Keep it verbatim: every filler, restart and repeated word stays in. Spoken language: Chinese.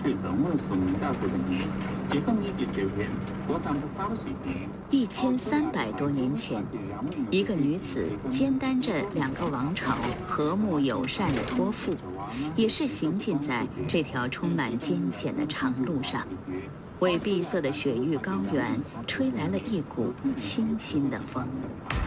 一千三百多年前，一个女子肩担着两个王朝和睦友善的托付，也是行进在这条充满艰险的长路上，为闭塞的雪域高原吹来了一股清新的风。